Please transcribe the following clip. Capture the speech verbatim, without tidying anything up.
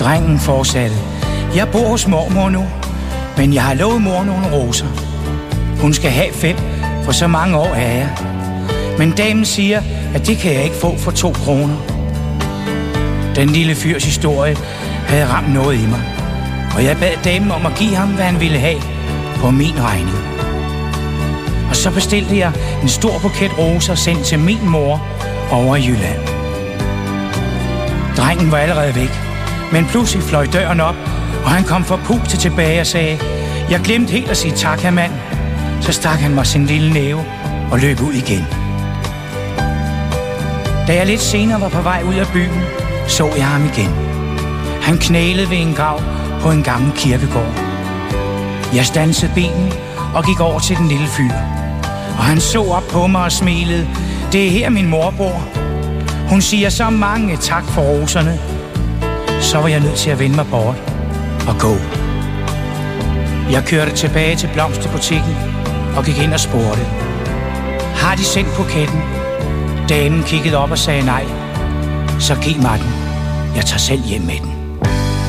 Drengen fortsatte: Jeg bor hos mormor nu, men jeg har lovet mor nogle roser. Hun skal have fem, for så mange år er jeg. Men damen siger, at det kan jeg ikke få for to kroner. Den lille fyrs historie havde ramt noget i mig, og jeg bad damen om at give ham, hvad han ville have, på min regning. Og så bestilte jeg en stor buket roser sendt til min mor over i Jylland. Drengen var allerede væk, men pludselig fløj døren op, og han kom forpustet tilbage og sagde: Jeg glemte helt at sige tak, hermand. Så stak han mig sin lille næve og løb ud igen. Da jeg lidt senere var på vej ud af byen, så jeg ham igen. Han knælede ved en grav på en gammel kirkegård. Jeg standsede bilen og gik over til den lille fyr, og han så op på mig og smilede. Det er her min mor bor. Hun siger så mange tak for roserne. Så var jeg nødt til at vende mig bort og gå. Jeg kørte tilbage til blomsterbutikken og gik ind og spurgte: Har de sendt buketten? Damen kiggede op og sagde nej. Så giv mig den. Jeg tager selv hjem med den.